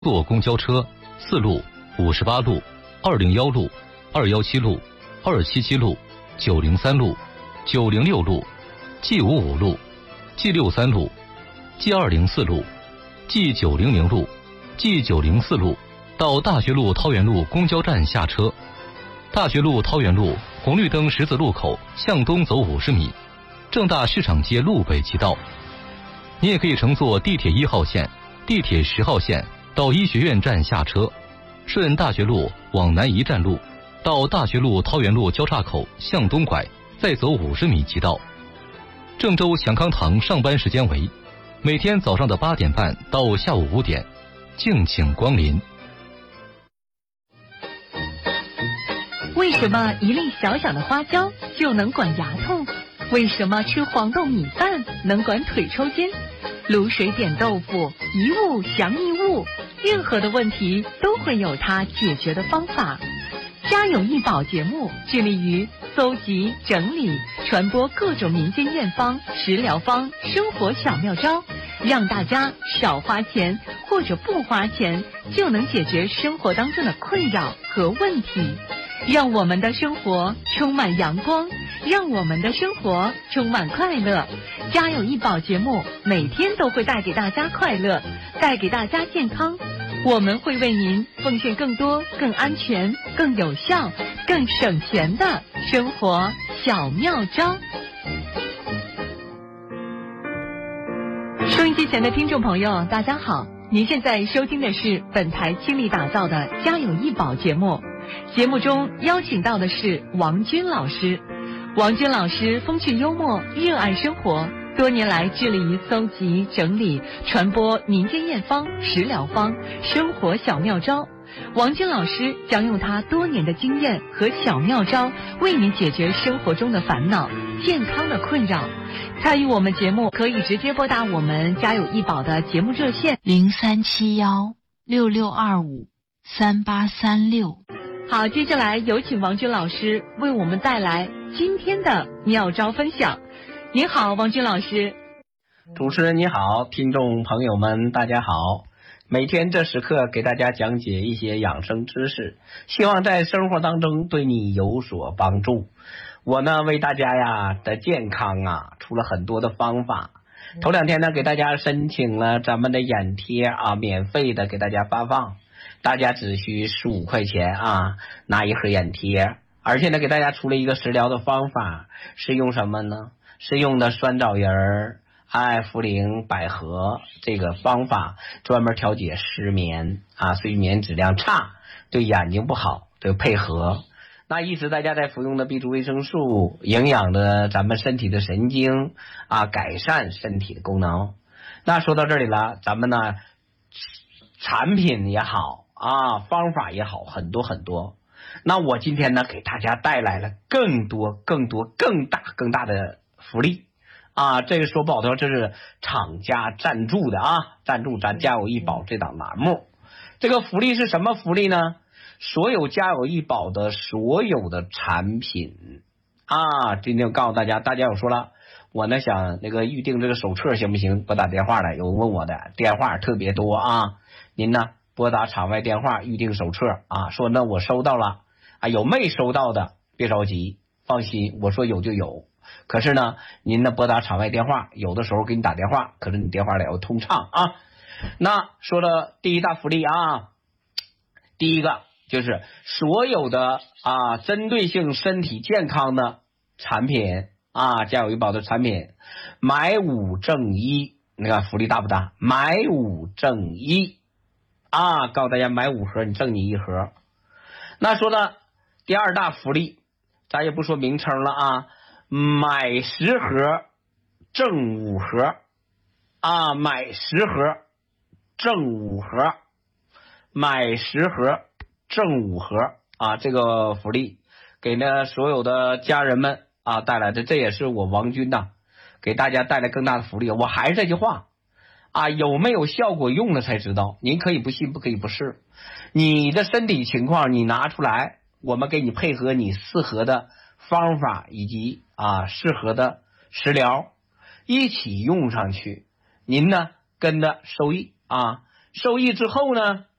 坐公交车4路、58路、201路、217路、277路、903路、906路、G55路、G63路、G204路、G900路、G904路到大学路桃园路公交站下车。大学路桃园路红绿灯十字路口向东走50米，正大市场街路北即到。你也可以乘坐地铁1号线、地铁10号线到医学院站下车，顺大学路往南一站路到大学路桃园路交叉口向东拐，再走50米即到。郑州祥康堂上班时间为每天早上的8点半到下午5点，敬请光临。 为什么一粒小小的花椒就能管牙痛？为什么吃黄豆米饭能管腿抽筋？卤水点豆腐，一物降一物，任何的问题都会有它解决的方法。家有一宝节目致力于搜集、整理、传播各种民间验方、食疗方、生活小妙招，让大家少花钱或者不花钱就能解决生活当中的困扰和问题，让我们的生活充满阳光，让我们的生活充满快乐。家有一宝节目每天都会带给大家快乐，带给大家健康。我们会为您奉献更多、更安全、更有效、更省钱的生活小妙招。收音机前的听众朋友，大家好，您现在收听的是本台倾力打造的家有一宝节目。节目中邀请到的是王军老师。王军老师风趣幽默，热爱生活，多年来致力于搜集、整理、传播民间验方、食疗方、生活小妙招。王军老师将用他多年的经验和小妙招，为您解决生活中的烦恼、健康的困扰。参与我们节目，可以直接拨打我们家有一宝的节目热线 037166253836。 好，接下来有请王军老师为我们带来今天的妙招分享。您好，王军老师。 主持人你好，听众朋友们大家好。每天这时刻给大家讲解一些养生知识，希望在生活当中对你有所帮助。我呢为大家的健康出了很多的方法。头2天呢给大家申请了咱们的眼贴免费的给大家发放，大家只需15块钱拿一盒眼贴，而且呢给大家出了一个食疗的方法，是用什么呢？是用的酸枣仁、茯苓、百合，这个方法专门调节失眠睡眠质量差，对眼睛不好，对配合。那一直大家在服用的 B 族维生素，营养的咱们身体的神经改善身体的功能。那说到这里了，咱们呢产品也好方法也好，很多很多。那我今天呢给大家带来了更多更大的福利这个说不好的话，这是厂家赞助的赞助咱家有一宝这档栏目。这个福利是什么福利呢？所有家有一宝的所有的产品今天我告诉大家，大家有说了，我呢想那个预定这个手册行不行？拨打电话来，有问我的电话特别多您呢拨打场外电话预定手册说那我收到了有没收到的别着急，放心，我说有就有。可是呢您呢拨打场外电话，有的时候给你打电话，可是你电话里要通畅那说的第一大福利第一个就是所有的针对性身体健康的产品家有一宝的产品，买5赠1，那个福利大不大？买5赠1告诉大家买5盒你赠你1盒。那说的第二大福利，咱也不说名称了买10盒赠5盒买10盒赠5盒，买10盒赠5盒这个福利给呢所有的家人们带来的，这也是我王军给大家带来更大的福利。我还是这句话有没有效果用了才知道，您可以不信，不可以不试。你的身体情况你拿出来，我们给你配合你适合的方法以及适合的食疗一起用上去，您呢跟着受益受益之后呢，